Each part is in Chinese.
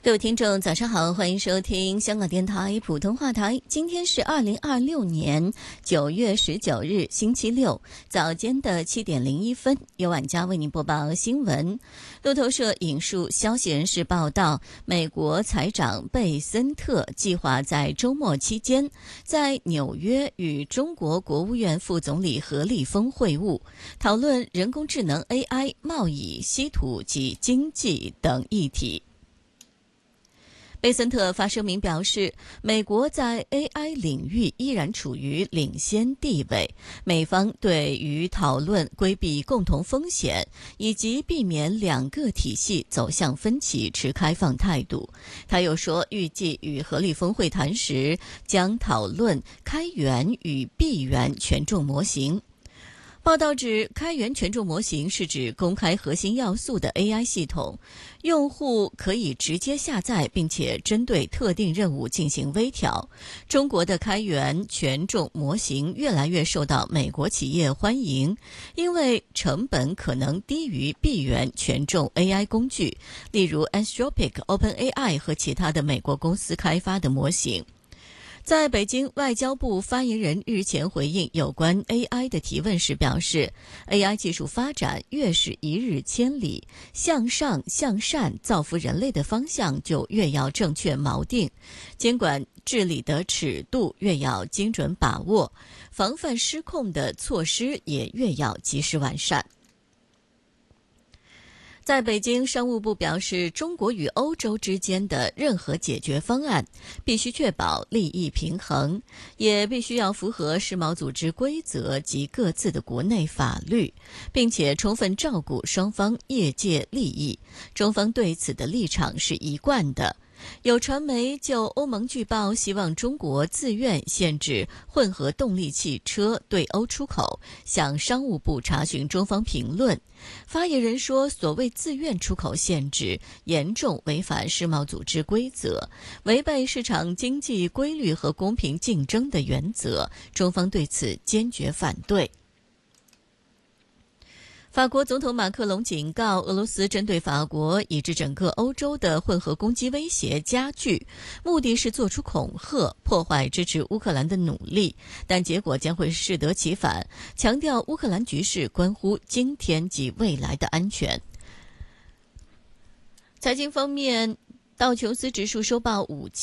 各位听众早上好，欢迎收听香港电台普通话台。今天是2026年9月19日星期六早间的7点01分，由晚佳为您播报新闻。路透社引述消息人士报道，美国财长贝森特计划在周末期间在纽约与中国国务院副总理何立峰会晤，讨论人工智能 AI、贸易、稀土及经济等议题。贝森特发声明表示，美国在 AI 领域依然处于领先地位，美方对于讨论规避共同风险以及避免两个体系走向分歧持开放态度。他又说，预计与何立峰会谈时将讨论开源与闭源权重模型。报道指，开源权重模型是指公开核心要素的 AI 系统，用户可以直接下载，并且针对特定任务进行微调。中国的开源权重模型越来越受到美国企业欢迎，因为成本可能低于闭源权重 AI 工具，例如 Anthropic、OpenAI 和其他的美国公司开发的模型。在北京，外交部发言人日前回应有关 AI 的提问时表示， AI 技术发展越是一日千里，向上向善造福人类的方向就越要正确锚定，监管治理的尺度越要精准把握，防范失控的措施也越要及时完善。在北京，商务部表示，中国与欧洲之间的任何解决方案必须确保利益平衡，也必须要符合世贸组织规则及各自的国内法律，并且充分照顾双方业界利益。中方对此的立场是一贯的。有传媒就欧盟据报希望中国自愿限制混合动力汽车对欧出口，向商务部查询中方评论。发言人说，所谓自愿出口限制严重违反世贸组织规则，违背市场经济规律和公平竞争的原则，中方对此坚决反对。法国总统马克龙警告，俄罗斯针对法国以至整个欧洲的混合攻击威胁加剧，目的是做出恐吓，破坏支持乌克兰的努力，但结果将会适得其反，强调乌克兰局势关乎今天及未来的安全。财经方面，道琼斯指数收报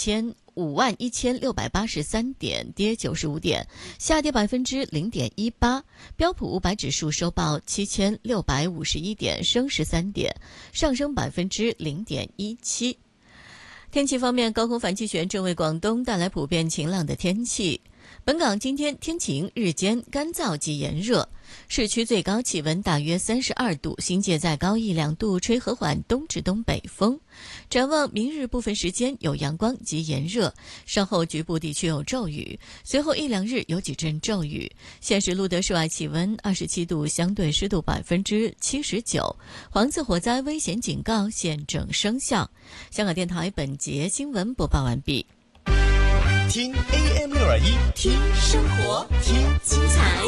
51683点，跌95点，下跌0.18%。标普500指数收报7651点，升13点，上升0.17%。天气方面，高空反气旋正为广东带来普遍晴朗的天气。本港今天天晴，日间干燥及炎热，市区最高气温大约32度，新界再高1-2度，吹和缓东至东北风。展望明日部分时间有阳光及炎热，稍后局部地区有骤雨，随后1-2日有几阵骤雨。现时录得室外气温27度，相对湿度79%，黄色火灾危险警告现正生效。香港电台本节新闻播报完毕。 听 AM621， 听生活，听精彩，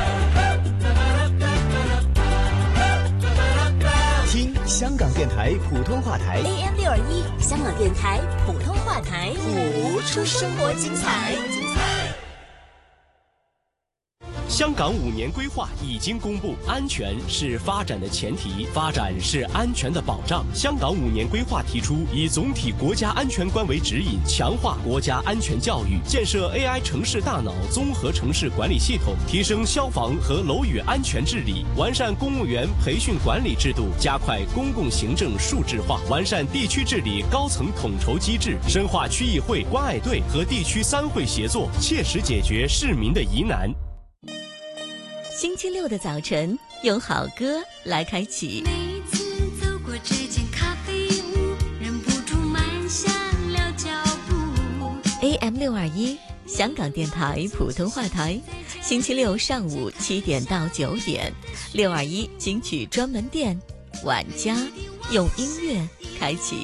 听香港电台普通话台 AM621， 香港电台普通话台， 谱出生活精彩。香港5年规划已经公布，安全是发展的前提，发展是安全的保障。香港5年规划提出，以总体国家安全观为指引，强化国家安全教育，建设 AI 城市大脑综合城市管理系统，提升消防和楼宇安全治理，完善公务员培训管理制度，加快公共行政数字化，完善地区治理高层统筹机制，深化区议会、关爱队和地区3会协作，切实解决市民的疑难。 星期六的早晨，用好歌来开启。 每次走过这间咖啡屋，忍不住慢下了脚步。 AM621，香港电台普通话台，星期六上午7点到9点，621金曲专门店，晚家用音乐开启